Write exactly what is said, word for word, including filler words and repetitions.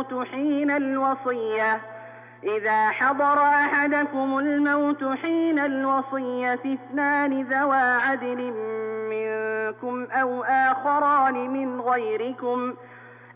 الموت حين الوصية إذا حضر أحدكم الموت حين الوصية اثنان ذوى عدل منكم أو آخران من غيركم